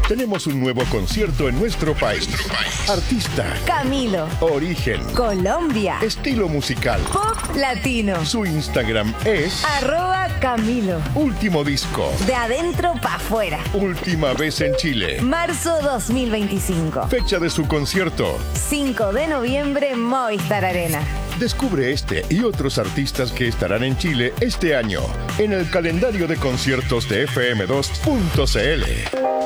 Tenemos un nuevo concierto en nuestro país. Artista, Camilo. origen, Colombia. estilo musical. Pop latino. Su Instagram es @Camilo. Último disco. De adentro pa' afuera. Última vez en Chile. Marzo 2025. Fecha de su concierto. 5 de noviembre, Movistar Arena. Descubre este y otros artistas que estarán en Chile este año en el calendario de conciertos de FM2.cl.